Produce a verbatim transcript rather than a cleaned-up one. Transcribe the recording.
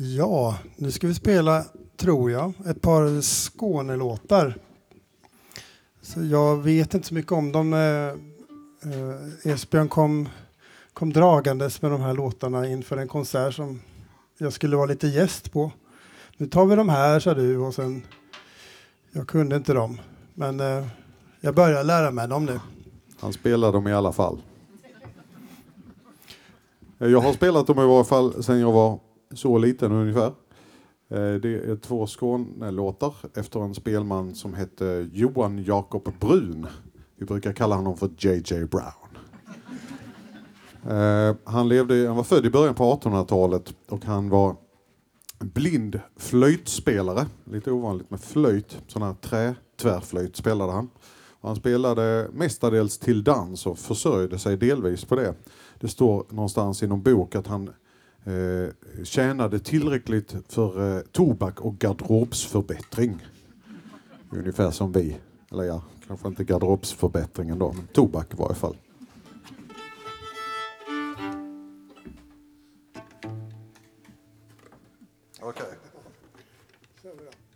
Ja, nu ska vi spela, tror jag, ett par Skånelåtar. Så jag vet inte så mycket om dem. Eh, Esbjörn kom, kom dragandes med de här låtarna inför en konsert som jag skulle vara lite gäst på. Nu tar vi de här, sa du, och sen... Jag kunde inte dem, men eh, jag börjar lära mig dem nu. Han spelar dem i alla fall. Jag har spelat dem i varje fall sedan jag var så liten ungefär. Det är två Skånelåtar efter en spelman som hette Johan Jakob Brun. Vi brukar kalla honom för J J Brown. Han, levde, han var född i början på artonhundratalet och han var blind flöjtspelare. Lite ovanligt med flöjt. Sån här trätvärflöjt spelade han. Och han spelade mestadels till dans och försörjde sig delvis på det. Det står någonstans i någon bok att han eh, tjänade tillräckligt för eh, tobak och garderobsförbättring. Ungefär som vi. Eller ja, kanske inte garderobsförbättringen då, men tobak i varje fall. Okej. Okay.